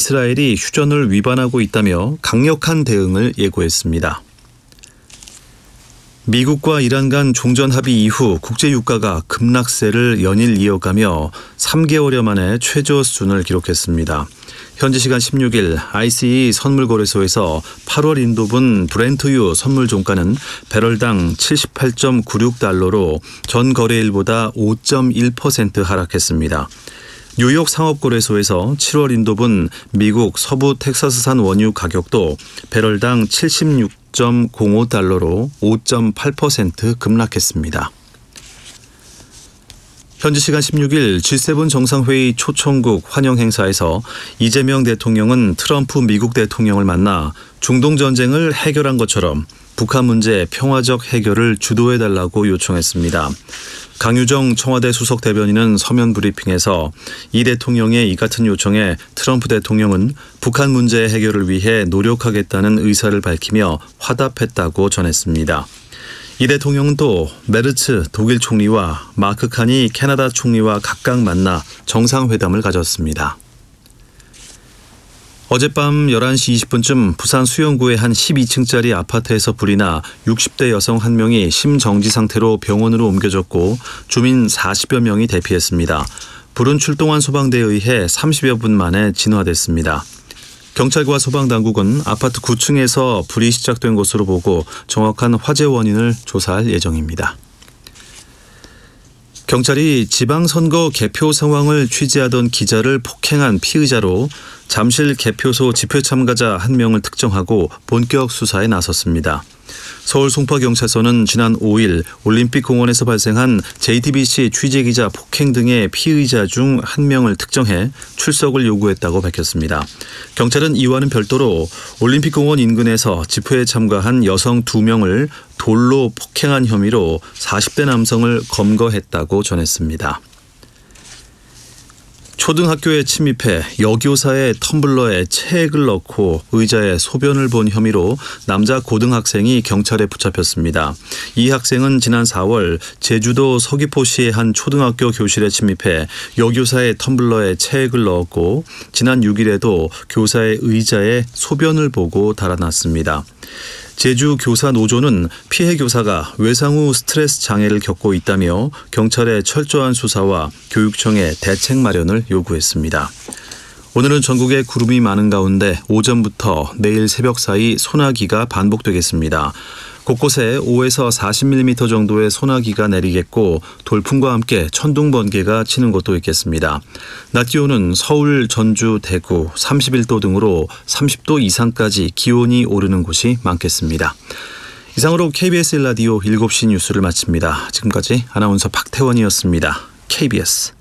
이스라엘이 휴전을 위반하고 있다며 강력한 대응을 예고했습니다. 미국과 이란 간 종전 합의 이후 국제 유가가 급락세를 연일 이어가며 3개월여 만에 최저 수준을 기록했습니다. 현지 시간 16일 ICE 선물거래소에서 8월 인도분 브렌트유 선물 종가는 배럴당 78.96달러로 전 거래일보다 5.1% 하락했습니다. 뉴욕 상업거래소에서 7월 인도분 미국 서부 텍사스산 원유 가격도 배럴당 76.05달러로 5.8% 급락했습니다. 현지 시간 16일 G7 정상회의 초청국 환영 행사에서 이재명 대통령은 트럼프 미국 대통령을 만나 중동 전쟁을 해결한 것처럼 북한 문제 평화적 해결을 주도해달라고 요청했습니다. 강유정 청와대 수석 대변인은 서면 브리핑에서 이 대통령의 이 같은 요청에 트럼프 대통령은 북한 문제 해결을 위해 노력하겠다는 의사를 밝히며 화답했다고 전했습니다. 이 대통령은 또 메르츠 독일 총리와 마크 칸이 캐나다 총리와 각각 만나 정상회담을 가졌습니다. 어젯밤 11시 20분쯤 부산 수영구의 한 12층짜리 아파트에서 불이 나 60대 여성 한 명이 심정지 상태로 병원으로 옮겨졌고 주민 40여 명이 대피했습니다. 불은 출동한 소방대에 의해 30여 분 만에 진화됐습니다. 경찰과 소방당국은 아파트 9층에서 불이 시작된 것으로 보고 정확한 화재 원인을 조사할 예정입니다. 경찰이 지방선거 개표 상황을 취재하던 기자를 폭행한 피의자로 잠실 개표소 집회 참가자 한 명을 특정하고 본격 수사에 나섰습니다. 서울 송파경찰서는 지난 5일 올림픽공원에서 발생한 JTBC 취재기자 폭행 등의 피의자 중 한 명을 특정해 출석을 요구했다고 밝혔습니다. 경찰은 이와는 별도로 올림픽공원 인근에서 집회에 참가한 여성 2명을 돌로 폭행한 혐의로 40대 남성을 검거했다고 전했습니다. 초등학교에 침입해 여교사의 텀블러에 체액을 넣고 의자에 소변을 본 혐의로 남자 고등학생이 경찰에 붙잡혔습니다. 이 학생은 지난 4월 제주도 서귀포시의 한 초등학교 교실에 침입해 여교사의 텀블러에 체액을 넣었고 지난 6일에도 교사의 의자에 소변을 보고 달아났습니다. 제주교사노조는 피해 교사가 외상 후 스트레스 장애를 겪고 있다며 경찰의 철저한 수사와 교육청의 대책 마련을 요구했습니다. 오늘은 전국에 구름이 많은 가운데 오전부터 내일 새벽 사이 소나기가 반복되겠습니다. 곳곳에 5에서 40mm 정도의 소나기가 내리겠고 돌풍과 함께 천둥 번개가 치는 곳도 있겠습니다. 낮 기온은 서울, 전주, 대구 31도 등으로 30도 이상까지 기온이 오르는 곳이 많겠습니다. 이상으로 KBS 1라디오 7시 뉴스를 마칩니다. 지금까지 아나운서 박태원이었습니다. KBS